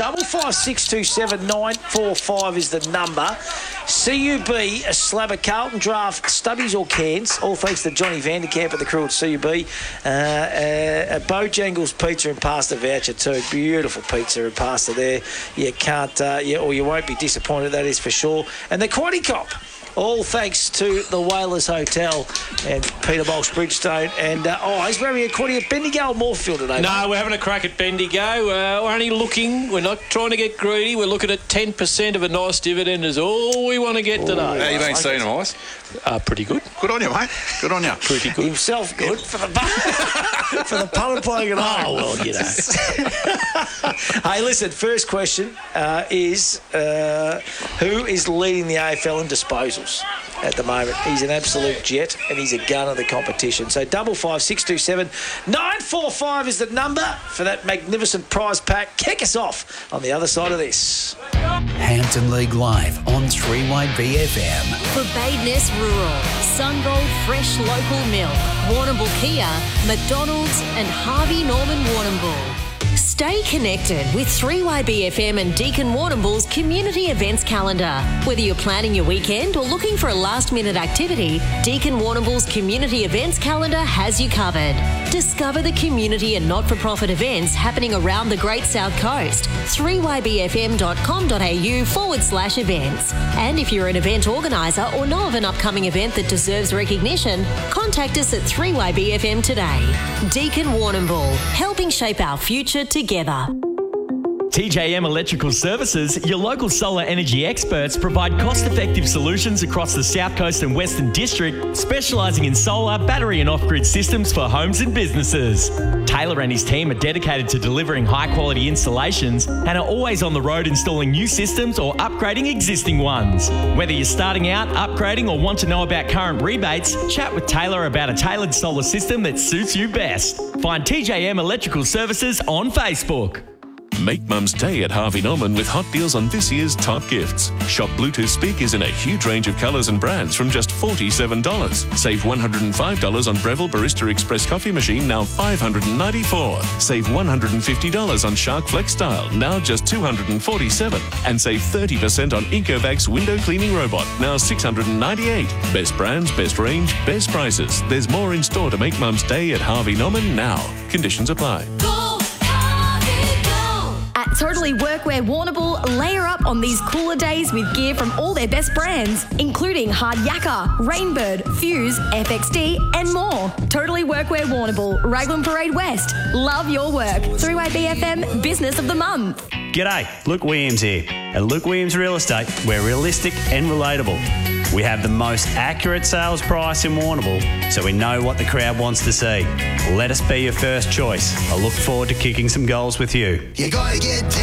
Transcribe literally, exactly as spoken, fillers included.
double five six two seven nine four five is the number. C U B, a slab of Carlton Draft Stubbies or cans, all thanks to Johnny Vanderkamp at the crew at C U B. Uh, uh, a Bojangles pizza and pasta voucher too. Beautiful pizza and pasta there. You can't, uh, you, or you won't be disappointed, that is for sure. And the Quaddy Cop, all thanks to the Whalers Hotel and Peter Bolsh Bridgestone. And, uh, oh, he's wearing a Quaddy at Bendigo or Moorfield today, No, mate? we're having a crack at Bendigo. Uh, we're only looking, we're not trying to get greedy. We're looking at ten percent of a nice dividend is all we want to get today. How you been seeing them, Ice? Uh, pretty good. Good on you, mate. Good on you. Pretty good. Himself good for the for the punt playing at home. Oh, well, you know. Hey, listen, first question uh, is uh, who is leading the A F L in disposals at the moment? He's an absolute jet and he's a gun of the competition. So double five six two seven nine four five is the number for that magnificent prize pack. Kick us off on the other side of this. Hampton League Live on three Y B F M. For Badeness Rural, Sungold Fresh Local Milk, Warrnambool Kia, McDonald's and Harvey Norman Warrnambool. Stay connected with three Y B F M and Deakin Warrnambool's community events calendar. Whether you're planning your weekend or looking for a last-minute activity, Deakin Warrnambool's community events calendar has you covered. Discover the community and not-for-profit events happening around the Great South Coast. three y b f m dot com dot a u forward slash events. And if you're an event organiser or know of an upcoming event that deserves recognition, contact us at three Y B F M today. Deakin Warrnambool, helping shape our future together. T J M Electrical Services, your local solar energy experts, provide cost-effective solutions across the South Coast and Western District, specialising in solar, battery and off-grid systems for homes and businesses. Taylor and his team are dedicated to delivering high-quality installations and are always on the road installing new systems or upgrading existing ones. Whether you're starting out, upgrading or want to know about current rebates, chat with Taylor about a tailored solar system that suits you best. Find T J M Electrical Services on Facebook. Make Mum's Day at Harvey Norman with hot deals on this year's top gifts. Shop Bluetooth speakers in a huge range of colours and brands from just forty-seven dollars. Save one hundred five dollars on Breville Barista Express coffee machine, now five hundred ninety-four dollars. Save one hundred fifty dollars on Shark Flex Style, now just two hundred forty-seven dollars. And save thirty percent on Ecovac's window cleaning robot, now six hundred ninety-eight dollars. Best brands, best range, best prices. There's more in store to make Mum's Day at Harvey Norman now. Conditions apply. At Totally Workwear Warrnambool, layer up on these cooler days with gear from all their best brands, including Hard Yakka, Rainbird, Fuse, F X D and more. Totally Workwear Warrnambool, Raglan Parade West. Love your work. three Y B F M Business of the Month. G'day, Luke Williams here. At Luke Williams Real Estate, we're realistic and relatable. We have the most accurate sales price in Warrnambool, so we know what the crowd wants to see. Let us be your first choice. I look forward to kicking some goals with you. You gotta get